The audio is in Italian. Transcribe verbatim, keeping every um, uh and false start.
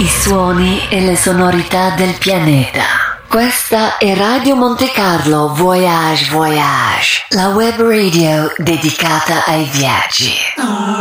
i suoni e le sonorità del pianeta. Questa è Radio Monte Carlo Voyage Voyage, la web radio dedicata ai viaggi.